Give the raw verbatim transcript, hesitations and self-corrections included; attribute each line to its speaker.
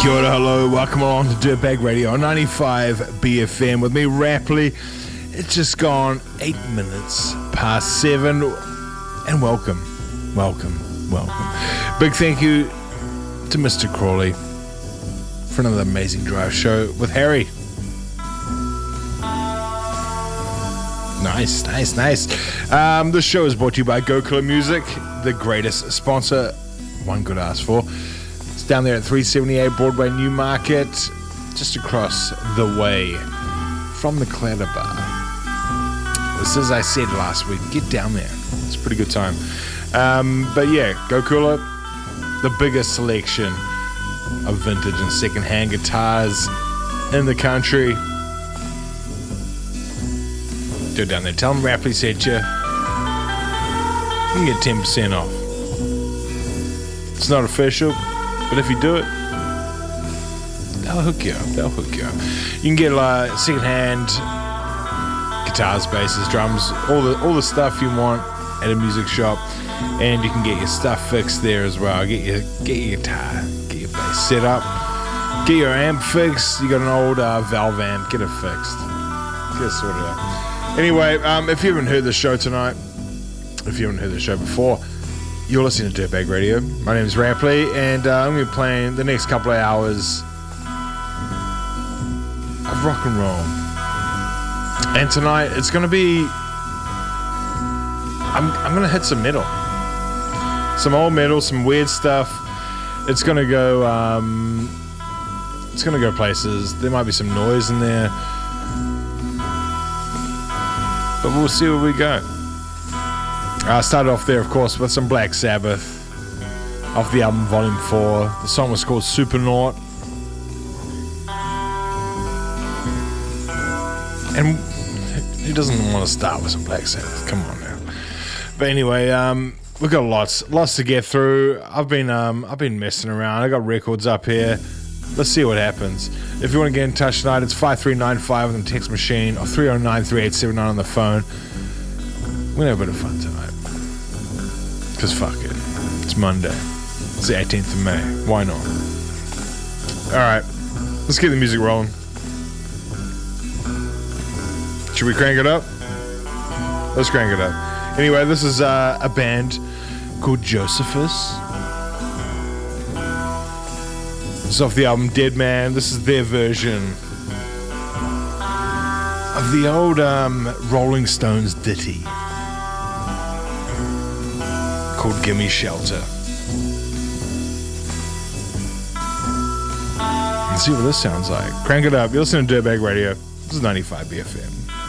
Speaker 1: Kia ora, hello, welcome along to Dirtbag Radio on ninety-five B F M with me, Rapley. It's just gone eight minutes past seven, and welcome, welcome, welcome. Big thank you to Mister Crawley for another amazing drive show with Harry. Nice, nice, nice. Um, this show is brought to you by Go Killer Music, the greatest sponsor one could ask for. It's down there at three seventy-eight Broadway, Newmarket, just across the way from the Clatter Bar. This, as I said last week, get down there. It's a pretty good time. Um, but yeah, Go Killer, the biggest selection of vintage and second-hand guitars in the country. Go down there, tell them Rapley sent you. You can get ten percent off. It's not official, but if you do it, they'll hook you up. They'll hook you up. You can get like second-hand guitars, basses, drums, all the all the stuff you want at a music shop, and you can get your stuff fixed there as well. Get your get your guitar, get your bass set up, get your amp fixed. You got an old uh, valve amp, get it fixed, get it sorted out. Anyway, um, if you haven't heard the show tonight, if you haven't heard the show before, you're listening to Dirtbag Radio. My name is Rapley, and uh, I'm going to be playing the next couple of hours of rock and roll. And tonight, it's going to be... I'm, I'm going to hit some metal. Some old metal, some weird stuff. It's going to go... Um, it's going to go places. There might be some noise in there. But we'll see where we go. I uh, started off there, of course, with some Black Sabbath off the album Volume four. The song was called Supernaut. And who doesn't want to start with some Black Sabbath? Come on now. But anyway, um, we've got lots, lots to get through. I've been, um, I've been messing around. I got records up here. Let's see what happens. If you want to get in touch tonight, it's five three nine five on the text machine or three oh nine, three eight seven nine on the phone. We're going to have a bit of fun tonight. Because fuck it. It's Monday. It's the eighteenth of May. Why not? Alright. Let's get the music rolling. Should we crank it up? Let's crank it up. Anyway, this is uh, a band called Josephus. It's off the album Dead Man. This is their version of the old um, Rolling Stones ditty called Gimme Shelter. Let's see what this sounds like. Crank it up. You're listening to Dirtbag Radio. This is ninety-five B F M.